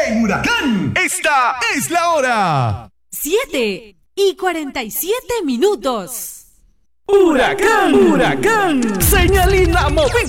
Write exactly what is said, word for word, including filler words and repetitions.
En Huracán, esta es la hora. Siete y cuarenta y siete minutos. Huracán, huracán, señal inamovible.